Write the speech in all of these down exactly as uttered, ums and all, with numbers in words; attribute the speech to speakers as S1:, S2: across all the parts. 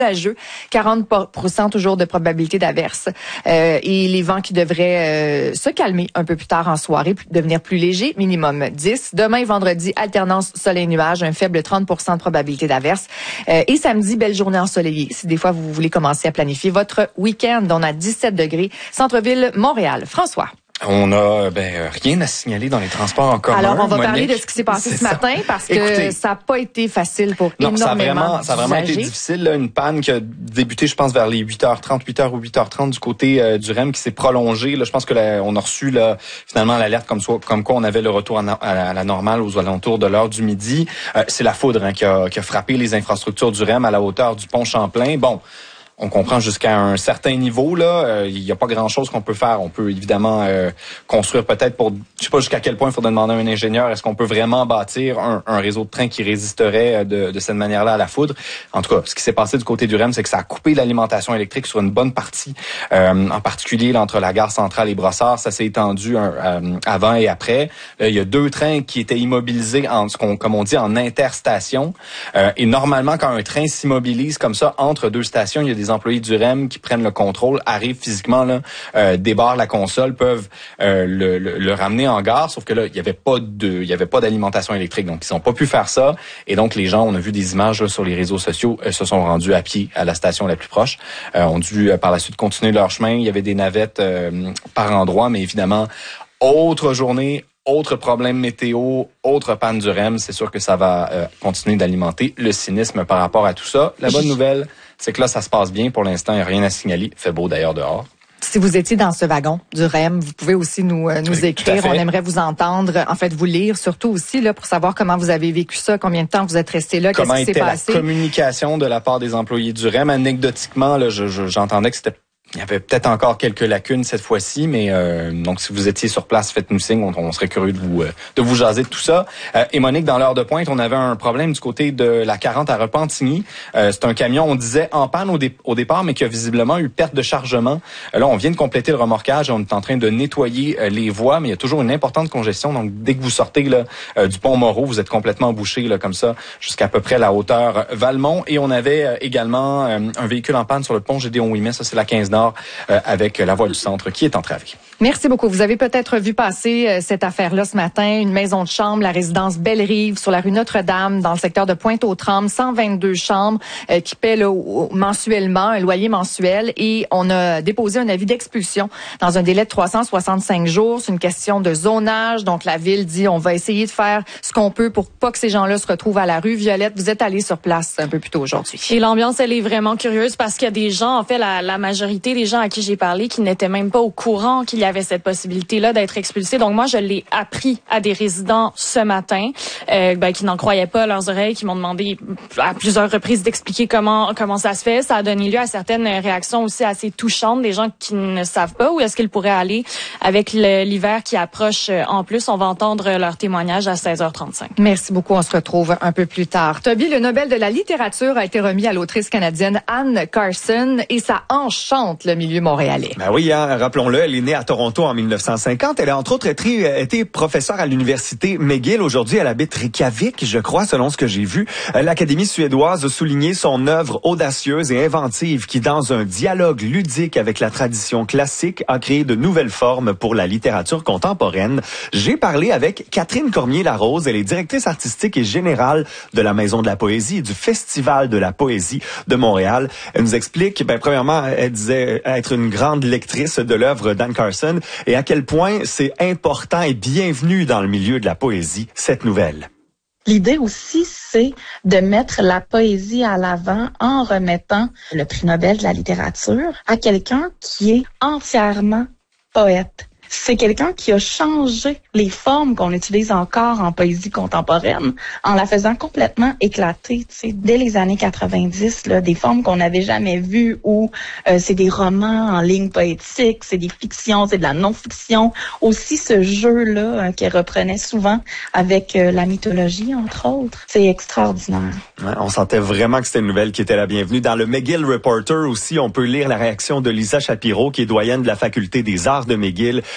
S1: quarante pour cent toujours de probabilité d'averse. Euh, et les vents qui devraient euh, se calmer un peu plus tard en soirée, devenir plus légers, minimum dix. Demain, vendredi, alternance soleil-nuage, un faible trente pour cent de probabilité d'averse. Euh, et samedi, belle journée ensoleillée. Si des fois vous voulez commencer à planifier votre week-end, on a dix-sept degrés, centre-ville, Montréal. François.
S2: On a ben rien à signaler dans les transports en commun.
S1: Alors, on va
S2: Monique.
S1: parler de ce qui s'est passé ce
S2: ça.
S1: matin parce que
S2: Écoutez,
S1: ça n'a pas été facile pour
S2: non,
S1: énormément
S2: ça a vraiment, ça a vraiment été
S1: d'usagers.
S2: difficile. Là, une panne qui a débuté, je pense, vers les huit heures trente, huit heures ou huit heures trente du côté euh, du R E M qui s'est prolongée. Là, je pense que là, on a reçu là, finalement l'alerte comme, soit, comme quoi on avait le retour à, à, la, à la normale aux alentours de l'heure du midi. Euh, c'est la foudre hein, qui, a, qui a frappé les infrastructures du R E M à la hauteur du pont Champlain. Bon. On comprend jusqu'à un certain niveau là, euh, il n'y a pas grand-chose qu'on peut faire. On peut évidemment euh, construire peut-être pour, je sais pas jusqu'à quel point il faudrait demander à un ingénieur, est-ce qu'on peut vraiment bâtir un, un réseau de trains qui résisterait de, de cette manière-là à la foudre. En tout cas, ce qui s'est passé du côté du R E M, c'est que ça a coupé l'alimentation électrique sur une bonne partie, euh, en particulier là, entre la gare centrale et Brossard. Ça s'est étendu euh, avant et après. Euh, il y a deux trains qui étaient immobilisés en ce qu'on, comme on dit, en interstation. Euh, et normalement, quand un train s'immobilise comme ça entre deux stations, il y a des employés du R E M qui prennent le contrôle, arrivent physiquement, là, euh, débarrent la console, peuvent euh, le, le, le ramener en gare, sauf que là, il y avait pas de, il y avait pas d'alimentation électrique, donc ils n'ont pas pu faire ça. Et donc les gens, on a vu des images là, sur les réseaux sociaux, euh, se sont rendus à pied à la station la plus proche, euh, ont dû euh, par la suite continuer leur chemin. Il y avait des navettes euh, par endroit, mais évidemment, autre journée. Autre problème météo, autre panne du R E M, c'est sûr que ça va euh, continuer d'alimenter le cynisme par rapport à tout ça. La bonne nouvelle, c'est que là, ça se passe bien. Pour l'instant, il n'y a rien à signaler. Il fait beau d'ailleurs dehors.
S1: Si vous étiez dans ce wagon du R E M, vous pouvez aussi nous euh, nous
S2: Oui,
S1: écrire. On aimerait vous entendre, en fait, vous lire, surtout aussi là pour savoir comment vous avez vécu ça, combien de temps vous êtes resté là,
S2: Comment
S1: qu'est-ce qui s'est
S2: était
S1: passé.
S2: la communication de la part des employés du R E M? Anecdotiquement, là, je, je, j'entendais que c'était il y avait peut-être encore quelques lacunes cette fois-ci, mais euh, donc si vous étiez sur place, faites-nous signe, on, on serait curieux de vous euh, de vous jaser de tout ça. Euh, et Monique, dans l'heure de pointe, on avait un problème du côté de la quarante à Repentigny. Euh, c'est un camion, on disait en panne au, dé- au départ, mais qui a visiblement eu perte de chargement. Euh, là, on vient de compléter le remorquage, on est en train de nettoyer euh, les voies, mais il y a toujours une importante congestion. Donc dès que vous sortez là euh, du pont Moreau, vous êtes complètement bouché là comme ça jusqu'à peu près la hauteur Valmont. Et on avait euh, également euh, un véhicule en panne sur le pont Gédéon-Ouimet, ça c'est la quinze Nord. Euh, avec la voie du centre qui est entravée.
S1: Merci beaucoup. Vous avez peut-être vu passer euh, cette affaire-là ce matin, une maison de chambre, la résidence Belle-Rive sur la rue Notre-Dame dans le secteur de Pointe-aux-Trembles, cent vingt-deux chambres euh, qui paient là, mensuellement un loyer mensuel et on a déposé un avis d'expulsion dans un délai de trois cent soixante-cinq jours. C'est une question de zonage. Donc la ville dit on va essayer de faire ce qu'on peut pour pas que ces gens-là se retrouvent à la rue. Violette, vous êtes allée sur place un peu plus tôt aujourd'hui.
S3: Et l'ambiance, elle est vraiment curieuse parce qu'il y a des gens, en fait, la, la majorité des gens à qui j'ai parlé qui n'étaient même pas au courant qu'il y avait cette possibilité-là d'être expulsés. Donc moi, je l'ai appris à des résidents ce matin euh, ben, qui n'en croyaient pas à leurs oreilles, qui m'ont demandé à plusieurs reprises d'expliquer comment comment ça se fait. Ça a donné lieu à certaines réactions aussi assez touchantes, des gens qui ne savent pas où est-ce qu'ils pourraient aller avec le, l'hiver qui approche. En plus, on va entendre leur témoignage à seize heures trente-cinq.
S1: Merci beaucoup. On se retrouve un peu plus tard. Toby, le Nobel de la littérature a été remis à l'autrice canadienne Anne Carson et ça enchante le milieu montréalais.
S4: Ben oui, hein, rappelons-le, elle est née à Toronto en mille neuf cent cinquante. Elle a entre autres été, été professeure à l'université McGill. Aujourd'hui, elle habite Reykjavik, je crois, selon ce que j'ai vu. L'Académie suédoise a souligné son œuvre audacieuse et inventive qui, dans un dialogue ludique avec la tradition classique, a créé de nouvelles formes pour la littérature contemporaine. J'ai parlé avec Catherine Cormier-Larose. Elle est directrice artistique et générale de la Maison de la Poésie et du Festival de la Poésie de Montréal. Elle nous explique, ben, premièrement, elle disait être une grande lectrice de l'œuvre d'Anne Carson et à quel point c'est important et bienvenu dans le milieu de la poésie, cette nouvelle.
S5: L'idée aussi, c'est de mettre la poésie à l'avant en remettant le prix Nobel de la littérature à quelqu'un qui est entièrement poète. C'est quelqu'un qui a changé les formes qu'on utilise encore en poésie contemporaine en la faisant complètement éclater. Tu sais, dès les années quatre-vingt-dix, là, des formes qu'on n'avait jamais vues où euh, c'est des romans en ligne poétique, c'est des fictions, c'est de la non-fiction. Aussi ce jeu-là euh, qu'elle reprenait souvent avec euh, la mythologie, entre autres. C'est extraordinaire.
S4: Ouais, on sentait vraiment que c'était une nouvelle qui était la bienvenue. Dans le McGill Reporter aussi, on peut lire la réaction de Lisa Shapiro, qui est doyenne de la faculté des arts de McGill.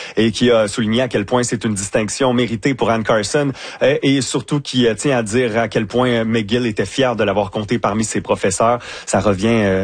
S4: et qui a souligné à quel point c'est une distinction méritée pour Anne Carson euh, et surtout qui euh, tient à dire à quel point McGill était fier de l'avoir compté parmi ses professeurs. Ça revient euh,